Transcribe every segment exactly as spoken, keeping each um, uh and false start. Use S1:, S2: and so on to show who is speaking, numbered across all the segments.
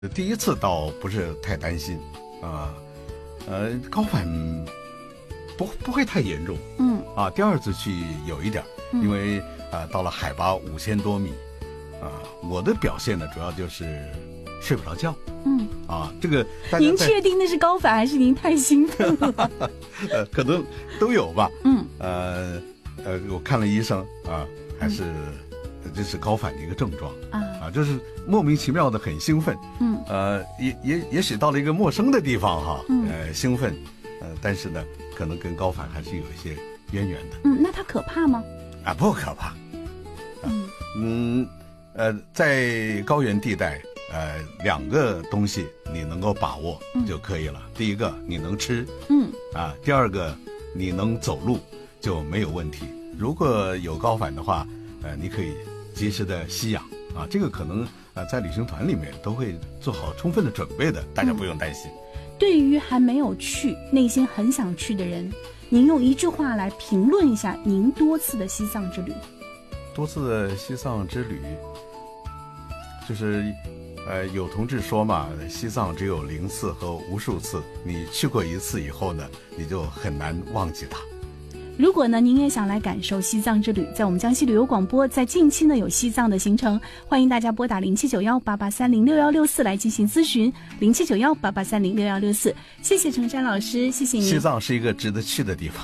S1: 第一次倒不是太担心，啊，呃，高反不不会太严重，
S2: 嗯，
S1: 啊，第二次去有一点，
S2: 嗯、
S1: 因为啊到了海拔五千多米，啊，我的表现呢主要就是睡不着觉，
S2: 嗯，
S1: 啊，这个
S2: 您确定那是高反还是您太兴奋了？
S1: 呃，可能都有吧，
S2: 嗯，
S1: 呃呃，我看了医生啊，还是。嗯这是高反的一个症状啊，啊，就是莫名其妙的很兴奋，
S2: 嗯，
S1: 呃，也也也许到了一个陌生的地方哈，
S2: 嗯、
S1: 呃，兴奋，呃，但是呢，可能跟高反还是有一些渊源的。
S2: 嗯，那它可怕吗？
S1: 啊，不可怕。啊、
S2: 嗯
S1: 嗯，呃，在高原地带，呃，两个东西你能够把握就可以了。嗯、第一个你能吃，
S2: 嗯，
S1: 啊，第二个你能走路就没有问题。如果有高反的话，呃，你可以及时的吸氧啊，这个可能呃在旅行团里面都会做好充分的准备的，大家不用担心。
S2: 嗯、对于还没有去、内心很想去的人，您用一句话来评论一下您多次的西藏之旅。
S1: 多次的西藏之旅，就是呃有同志说嘛，西藏只有零次和无数次，你去过一次以后呢，你就很难忘记它。
S2: 如果呢，您也想来感受西藏之旅，在我们江西旅游广播，在近期呢有西藏的行程，欢迎大家拨打零七九幺八八三零六幺六四来进行咨询，零七九幺八八三零六幺六四。谢谢程山老师，谢谢您。
S1: 西藏是一个值得去的地方。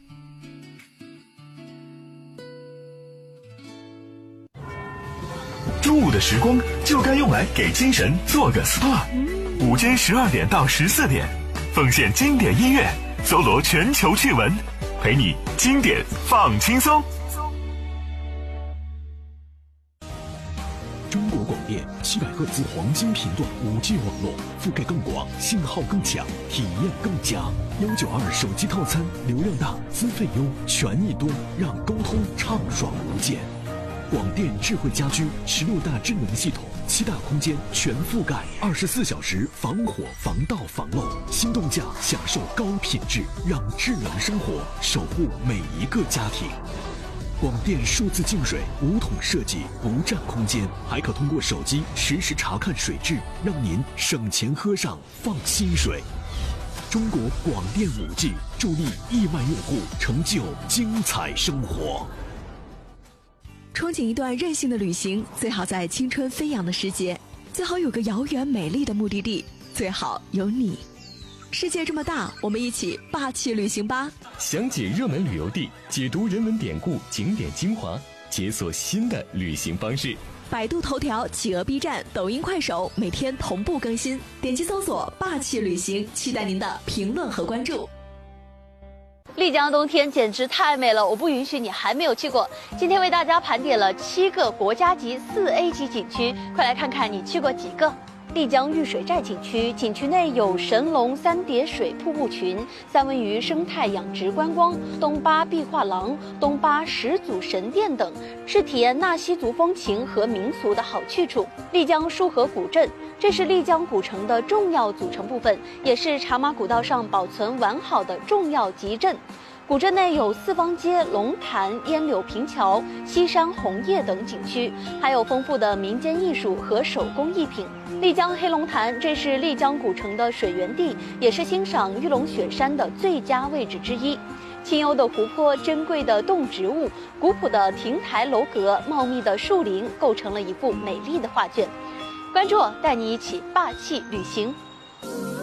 S3: 中午的时光就该用来给精神做个 S P A。午间十二点到十四点，奉献经典音乐，搜罗全球趣闻。陪你经典放轻松。
S4: 中国广电七百赫兹黄金频段 五 G 网络，覆盖更广，信号更强，体验更佳。幺九二手机套餐，流量大，资费优，权益多，让沟通畅爽无间。广电智慧家居十六大智能系统，七大空间全覆盖，二十四小时防火防盗防漏，心动价享受高品质，让智能生活守护每一个家庭。广电数字净水无桶设计，不占空间，还可通过手机实时查看水质，让您省钱喝上放心水。中国广电 五 G 助力亿万用户成就精彩生活。
S5: 憧憬一段任性的旅行，最好在青春飞扬的时节，最好有个遥远美丽的目的地，最好有你。世界这么大，我们一起霸气旅行吧！
S6: 详解热门旅游地，解读人文典故、景点精华，解锁新的旅行方式。
S5: 百度头条、企鹅 B 站、抖音、快手每天同步更新，点击搜索“霸气旅行”，期待您的评论和关注。
S7: 丽江冬天简直太美了，我不允许你还没有去过。今天为大家盘点了七个国家级四 A 级景区，快来看看你去过几个。丽江玉水寨景区，景区内有神龙三叠水瀑布群、三文鱼生态养殖观光、东巴壁画廊、东巴始祖神殿等，是体验纳西族风情和民俗的好去处。丽江束河古镇，这是丽江古城的重要组成部分，也是茶马古道上保存完好的重要集镇。古镇内有四方街、龙潭、烟柳平桥、西山红叶等景区，还有丰富的民间艺术和手工艺品。丽江黑龙潭，这是丽江古城的水源地，也是欣赏玉龙雪山的最佳位置之一。清幽的湖泊、珍贵的动植物、古朴的亭台楼阁、茂密的树林，构成了一幅美丽的画卷。关注我，带你一起霸气旅行。